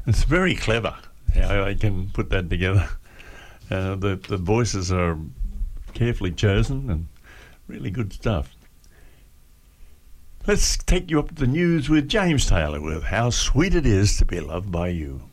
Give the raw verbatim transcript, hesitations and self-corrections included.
It's very clever how I can put that together. Uh, the, the voices are carefully chosen and really good stuff. Let's take you up to the news with James Taylor with How Sweet It Is to Be Loved by You.